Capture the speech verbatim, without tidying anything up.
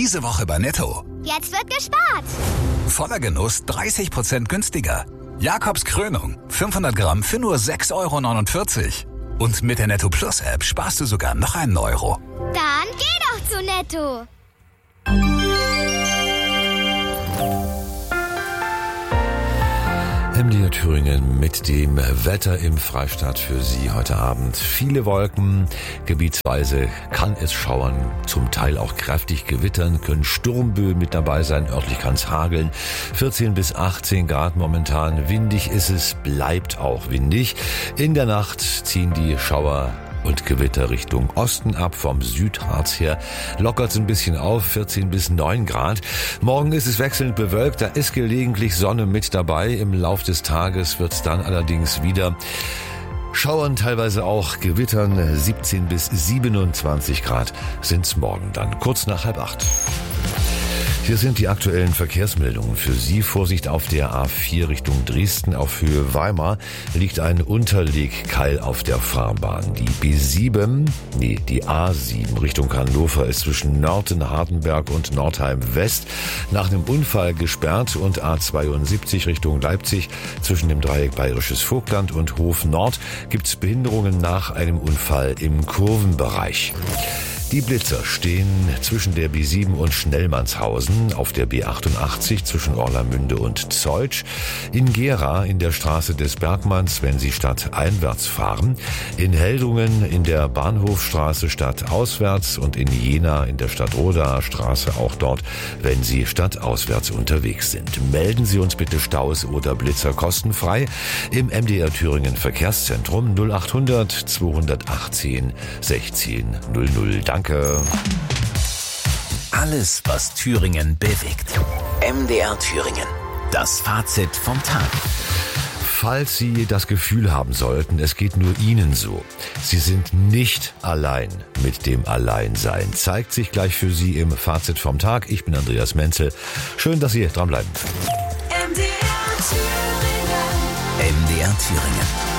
Diese Woche bei Netto. Jetzt wird gespart. Voller Genuss dreißig Prozent günstiger. Jakobs Krönung, fünfhundert Gramm für nur sechs Euro neunundvierzig. Und mit der Netto Plus App sparst du sogar noch einen Euro. Dann geh doch zu Netto. M D R Thüringen mit dem Wetter im Freistaat für Sie heute Abend. Viele Wolken, gebietsweise kann es schauern, zum Teil auch kräftig gewittern, können Sturmböen mit dabei sein, örtlich kann es hageln. vierzehn bis achtzehn Grad momentan, windig ist es, bleibt auch windig. In der Nacht ziehen die Schauer und Gewitter Richtung Osten ab, vom Südharz her lockert es ein bisschen auf, vierzehn bis neun Grad. Morgen ist es wechselnd bewölkt, da ist gelegentlich Sonne mit dabei. Im Lauf des Tages wird es dann allerdings wieder schauern, teilweise auch gewittern. siebzehn bis siebenundzwanzig Grad sind es morgen dann, kurz nach halb acht. Hier sind die aktuellen Verkehrsmeldungen für Sie. Vorsicht auf der A vier Richtung Dresden auf Höhe Weimar liegt ein Unterlegkeil auf der Fahrbahn. Die B sieben, nee, die A sieben Richtung Hannover ist zwischen Nörten, Hardenberg und Nordheim West nach einem Unfall gesperrt und A zweiundsiebzig Richtung Leipzig zwischen dem Dreieck Bayerisches Vogtland und Hof Nord gibt's Behinderungen nach einem Unfall im Kurvenbereich. Die Blitzer stehen zwischen der B sieben und Schnellmannshausen, auf der B achtundachtzig zwischen Orlamünde und Zeutsch, in Gera in der Straße des Bergmanns, wenn Sie stadteinwärts fahren, in Heldungen in der Bahnhofstraße stadtauswärts und in Jena in der Stadtrodaer Straße auch dort, wenn Sie stadtauswärts unterwegs sind. Melden Sie uns bitte Staus oder Blitzer kostenfrei im M D R Thüringen Verkehrszentrum null achthundert zweihundertachtzehn sechzehn null null. Danke. Alles, was Thüringen bewegt. M D R Thüringen. Das Fazit vom Tag. Falls Sie das Gefühl haben sollten, es geht nur Ihnen so. Sie sind nicht allein mit dem Alleinsein. Zeigt sich gleich für Sie im Fazit vom Tag. Ich bin Andreas Menzel. Schön, dass Sie dranbleiben. M D R Thüringen. M D R Thüringen.